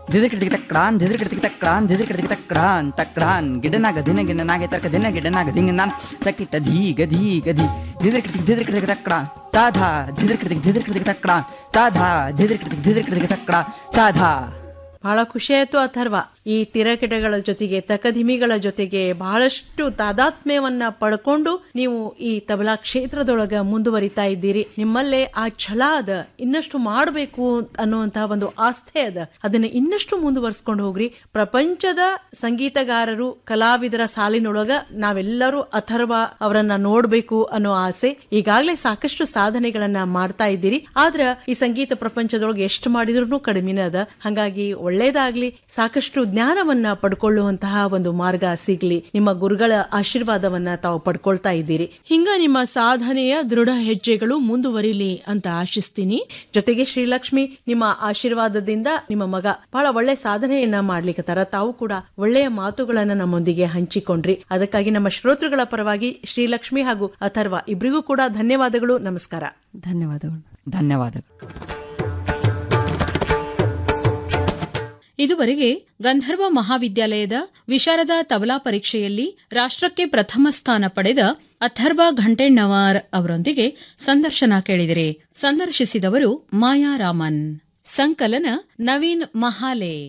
ಧಿದ್ರ ಕಿಟಕಿ ತಕ್ರಾನ್ ಧಿದ್ರ ಕಿಟಕಿ ತಕ್ರಾನ್ ಧಿದ್ರ ಕಿಟಕಿ ತಕ್ರಾನ್ ತಕ್ರಾನ್ ಗಿಡನಾಗ ದಿನ ಗಿಡನಾಗೆ ತರ್ಕ ದಿನ ಗಿಡನಾಗ ದಿಂಗ ನಾನ್ ತಕ್ಕಿಟ್ಟ ಧೀ ಗಧೀ ಗಧಿ ಧಿದ್ರ ಕಿಟಕಿ ತಕ್ರಾನ್ ತಾಧಾ ಧಿದ್ರ ಕಿಟಕಿ ತಕ್ರಾನ್ ತಾಧಾ ಧಿದ್ರ ಕಿಟಕಿ ತಕ್ರಾನ್ ತಾಧಾ. ಬಹಳ ಖುಷಿಯಾಯ್ತು ಅಥರ್ವ. ಈ ತಿರಕಿಟಗಳ ಜೊತೆಗೆ ತಕಧಿಮಿಗಳ ಜೊತೆಗೆ ಬಹಳಷ್ಟು ತಾದಾತ್ಮ್ಯವನ್ನ ಪಡ್ಕೊಂಡು ನೀವು ಈ ತಬಲಾ ಕ್ಷೇತ್ರದೊಳಗ ಮುಂದುವರಿತಾ ಇದ್ದೀರಿ. ನಿಮ್ಮಲ್ಲೇ ಆ ಛಲ ಅದ, ಇನ್ನಷ್ಟು ಮಾಡಬೇಕು ಅನ್ನುವಂತಹ ಒಂದು ಆಸ್ಥೆ ಅದ. ಅದನ್ನ ಇನ್ನಷ್ಟು ಮುಂದುವರಿಸ್ಕೊಂಡು ಹೋಗ್ರಿ. ಪ್ರಪಂಚದ ಸಂಗೀತಗಾರರು ಕಲಾವಿದರ ಸಾಲಿನೊಳಗ ನಾವೆಲ್ಲರೂ ಅಥರ್ವ ಅವರನ್ನ ನೋಡ್ಬೇಕು ಅನ್ನೋ ಆಸೆ. ಈಗಾಗಲೇ ಸಾಕಷ್ಟು ಸಾಧನೆಗಳನ್ನ ಮಾಡ್ತಾ ಇದ್ದೀರಿ. ಆದ್ರ ಈ ಸಂಗೀತ ಪ್ರಪಂಚದೊಳಗೆ ಎಷ್ಟು ಮಾಡಿದ್ರು ಕಡಿಮೆನೇ ಅದ. ಹಾಗಾಗಿ ಒಳ್ಳೇದಾಗ್ಲಿ, ಸಾಕಷ್ಟು ಜ್ಞಾನವನ್ನ ಪಡ್ಕೊಳ್ಳುವಂತಹ ಒಂದು ಮಾರ್ಗ ಸಿಗ್ಲಿ. ನಿಮ್ಮ ಗುರುಗಳ ಆಶೀರ್ವಾದವನ್ನ ತಾವು ಪಡ್ಕೊಳ್ತಾ ಇದ್ದೀರಿ. ಹಿಂಗ ನಿಮ್ಮ ಸಾಧನೆಯ ದೃಢ ಹೆಜ್ಜೆಗಳು ಮುಂದುವರಿಲಿ ಅಂತ ಆಶಿಸ್ತೀನಿ. ಜೊತೆಗೆ ಶ್ರೀಲಕ್ಷ್ಮಿ, ನಿಮ್ಮ ಆಶೀರ್ವಾದದಿಂದ ನಿಮ್ಮ ಮಗ ಬಹಳ ಒಳ್ಳೆ ಸಾಧನೆಯನ್ನ ಮಾಡ್ಲಿಕ್ಕತ್ತಾರ. ತಾವು ಕೂಡ ಒಳ್ಳೆಯ ಮಾತುಗಳನ್ನ ನಮ್ಮೊಂದಿಗೆ ಹಂಚಿಕೊಂಡ್ರಿ. ಅದಕ್ಕಾಗಿ ನಮ್ಮ ಶ್ರೋತೃಗಳ ಪರವಾಗಿ ಶ್ರೀಲಕ್ಷ್ಮಿ ಹಾಗೂ ಅಥರ್ವ ಇಬ್ಬರಿಗೂ ಕೂಡ ಧನ್ಯವಾದಗಳು. ನಮಸ್ಕಾರ. ಧನ್ಯವಾದಗಳು. ಧನ್ಯವಾದಗಳು. ಇದುವರೆಗೆ ಗಂಧರ್ವ ಮಹಾವಿದ್ಯಾಲಯದ ವಿಶಾರದಾ ತಬಲಾ ಪರೀಕ್ಷೆಯಲ್ಲಿ ರಾಷ್ಟ್ರಕ್ಕೆ ಪ್ರಥಮ ಸ್ಥಾನ ಪಡೆದ ಅಥರ್ವ ಘಂಟೆಣ್ಣವಾರ್ ಅವರೊಂದಿಗೆ ಸಂದರ್ಶನ ಕೇಳಿದಿರಿ. ಸಂದರ್ಶಿಸಿದವರು ಮಾಯಾ ರಾಮನ್. ಸಂಕಲನ ನವೀನ್ ಮಹಾಲೆ.